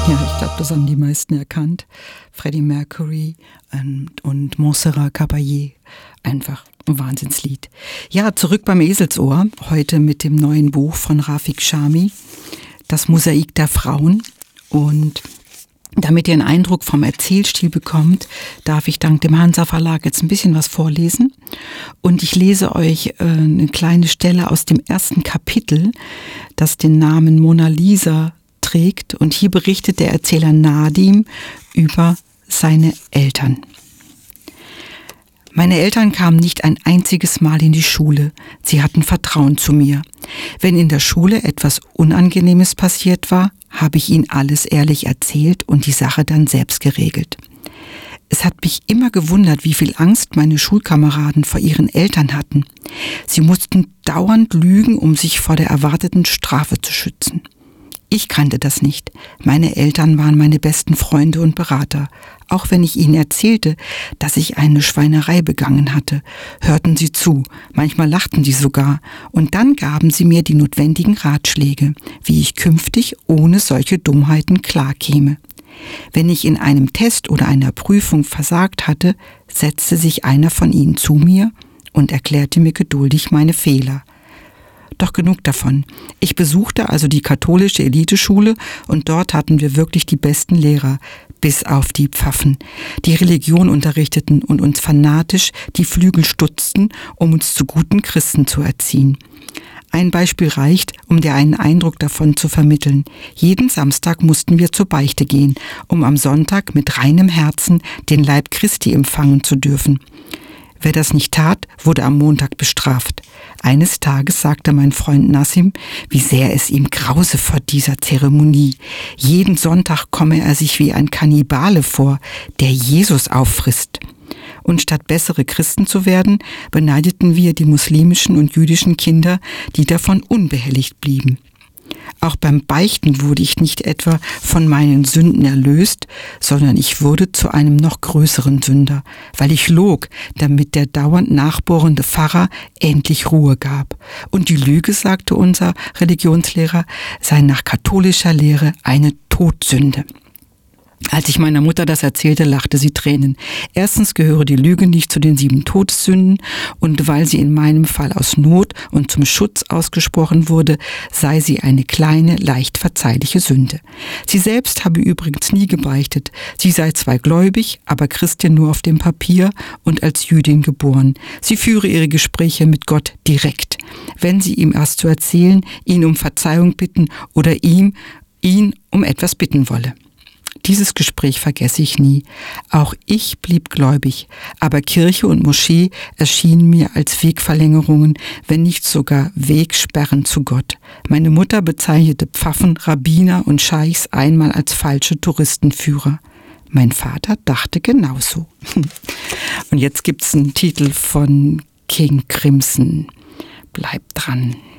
Ja, ich glaube, das haben die meisten erkannt. Freddie Mercury und Montserrat Caballé. Einfach ein Wahnsinnslied. Ja, zurück beim Eselsohr. Heute mit dem neuen Buch von Rafik Chami. Das Mosaik der Frauen. Und damit ihr einen Eindruck vom Erzählstil bekommt, darf ich dank dem Hansa Verlag jetzt ein bisschen was vorlesen. Und ich lese euch eine kleine Stelle aus dem ersten Kapitel, das den Namen Mona Lisa trägt. Und hier berichtet der Erzähler Nadim über seine Eltern. Meine Eltern kamen nicht ein einziges Mal in die Schule. Sie hatten Vertrauen zu mir. Wenn in der Schule etwas Unangenehmes passiert war, habe ich ihnen alles ehrlich erzählt und die Sache dann selbst geregelt. Es hat mich immer gewundert, wie viel Angst meine Schulkameraden vor ihren Eltern hatten. Sie mussten dauernd lügen, um sich vor der erwarteten Strafe zu schützen. Ich kannte das nicht. Meine Eltern waren meine besten Freunde und Berater. Auch wenn ich ihnen erzählte, dass ich eine Schweinerei begangen hatte, hörten sie zu. Manchmal lachten sie sogar. Und dann gaben sie mir die notwendigen Ratschläge, wie ich künftig ohne solche Dummheiten klarkäme. Wenn ich in einem Test oder einer Prüfung versagt hatte, setzte sich einer von ihnen zu mir und erklärte mir geduldig meine Fehler. Doch genug davon. Ich besuchte also die katholische Eliteschule und dort hatten wir wirklich die besten Lehrer, bis auf die Pfaffen, die Religion unterrichteten und uns fanatisch die Flügel stutzten, um uns zu guten Christen zu erziehen. Ein Beispiel reicht, um dir einen Eindruck davon zu vermitteln. Jeden Samstag mussten wir zur Beichte gehen, um am Sonntag mit reinem Herzen den Leib Christi empfangen zu dürfen. Wer das nicht tat, wurde am Montag bestraft. Eines Tages sagte mein Freund Nassim, wie sehr es ihm grause vor dieser Zeremonie. Jeden Sonntag komme er sich wie ein Kannibale vor, der Jesus auffrisst. Und statt bessere Christen zu werden, beneideten wir die muslimischen und jüdischen Kinder, die davon unbehelligt blieben. Auch beim Beichten wurde ich nicht etwa von meinen Sünden erlöst, sondern ich wurde zu einem noch größeren Sünder, weil ich log, damit der dauernd nachbohrende Pfarrer endlich Ruhe gab. Und die Lüge, sagte unser Religionslehrer, sei nach katholischer Lehre eine Todsünde. Als ich meiner Mutter das erzählte, lachte sie Tränen. Erstens gehöre die Lüge nicht zu den 7 Todessünden und weil sie in meinem Fall aus Not und zum Schutz ausgesprochen wurde, sei sie eine kleine, leicht verzeihliche Sünde. Sie selbst habe übrigens nie gebeichtet. Sie sei zwar gläubig, aber Christin nur auf dem Papier und als Jüdin geboren. Sie führe ihre Gespräche mit Gott direkt. Wenn sie ihm erst zu erzählen, ihn um Verzeihung bitten oder ihn um etwas bitten wolle. Dieses Gespräch vergesse ich nie. Auch ich blieb gläubig, aber Kirche und Moschee erschienen mir als Wegverlängerungen, wenn nicht sogar Wegsperren zu Gott. Meine Mutter bezeichnete Pfaffen, Rabbiner und Scheichs einmal als falsche Touristenführer. Mein Vater dachte genauso. Und jetzt gibt's einen Titel von King Crimson. Bleibt dran.